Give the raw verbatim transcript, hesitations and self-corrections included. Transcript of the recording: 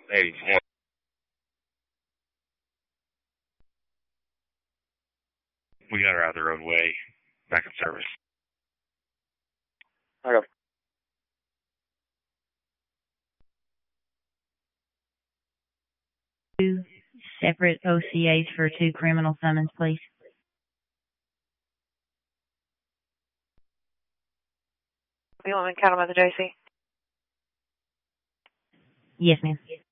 eighty-four. We got her out of the roadway. Back in service. Okay. Two separate O C As for two criminal summons, please. You want me to count them at the J C? Yes, ma'am.